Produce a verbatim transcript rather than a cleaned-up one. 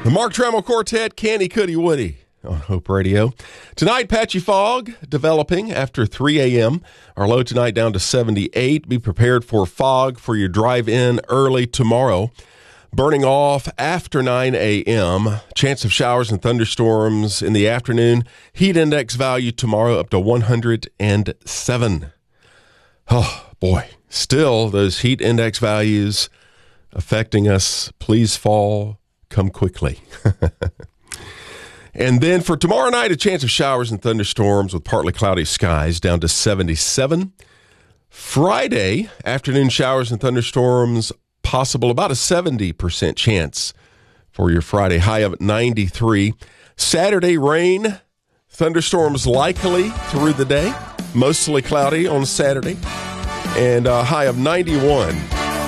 The Mark Trammell Quartet, Candy Cuddy Woody on Hope Radio. Tonight, patchy fog developing after three a.m. Our low tonight down to seventy-eight. Be prepared for fog for your drive-in early tomorrow. Burning off after nine a.m. Chance of showers and thunderstorms in the afternoon. Heat index value tomorrow up to one hundred seven. Oh, boy. Still, those heat index values affecting us. Please fall. Come quickly. And then for tomorrow night, a chance of showers and thunderstorms with partly cloudy skies down to seventy-seven. Friday, afternoon showers and thunderstorms possible, about a seventy percent chance for your Friday, high of ninety-three. Saturday, rain, thunderstorms likely through the day, mostly cloudy on Saturday, and a high of ninety-one.